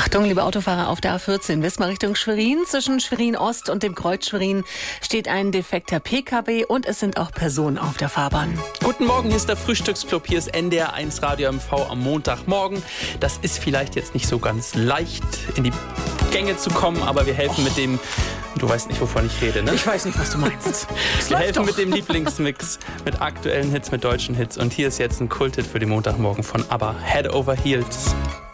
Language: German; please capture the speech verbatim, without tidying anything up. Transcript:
Achtung, liebe Autofahrer auf der A vierzehn, Wismar Richtung Schwerin. Zwischen Schwerin Ost und dem Kreuz Schwerin steht ein defekter P K W und es sind auch Personen auf der Fahrbahn. Guten Morgen, hier ist der Frühstücksclub, hier ist N D R eins Radio M V am Montagmorgen. Das ist vielleicht jetzt nicht so ganz leicht, in die Gänge zu kommen, aber wir helfen oh. mit dem... Du weißt nicht, wovon ich rede, ne? Ich weiß nicht, was du meinst. Wir helfen doch mit dem Lieblingsmix, mit aktuellen Hits, mit deutschen Hits. Und hier ist jetzt ein Kulthit für den Montagmorgen von ABBA, Head Over Heels.